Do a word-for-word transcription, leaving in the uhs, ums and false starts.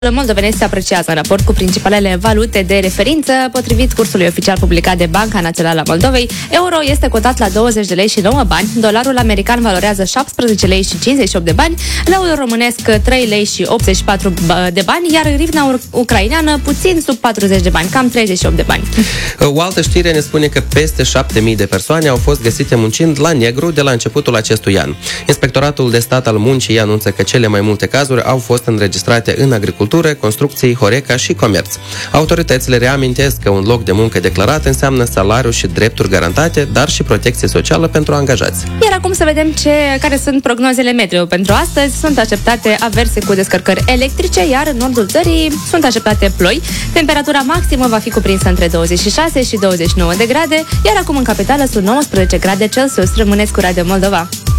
moldovenesc se apreciază în raport cu principalele valute de referință. Potrivit cursului oficial publicat de Banca Națională a Moldovei, euro este cotat la douăzeci de lei și nouă bani, dolarul american valorează șaptesprezece lei și cincizeci și opt de bani, leul românesc trei lei și optzeci și patru de bani, iar hrivna ucraineană puțin sub patruzeci de bani, cam treizeci și opt de bani. O altă știre ne spune că peste șapte mii de persoane au fost găsite muncind la negru de la începutul acestui an. Inspectoratul de Stat al Muncii anunță că cele mai multe cazuri au fost înregistrate în agricultură, construcții, Horeca și comerț. Autoritățile reamintesc că un loc de muncă declarat înseamnă salariu și drepturi garantate, dar și protecție socială pentru angajați. Iar acum să vedem ce, care sunt prognozele meteo pentru astăzi. Sunt așteptate averse cu descărcări electrice, iar în nordul țării sunt așteptate ploi. Temperatura maximă va fi cuprinsă între douăzeci și șase și douăzeci și nouă de grade, iar acum în capitală sunt nouăsprezece grade Celsius. Rămâneți cu Radio Moldova.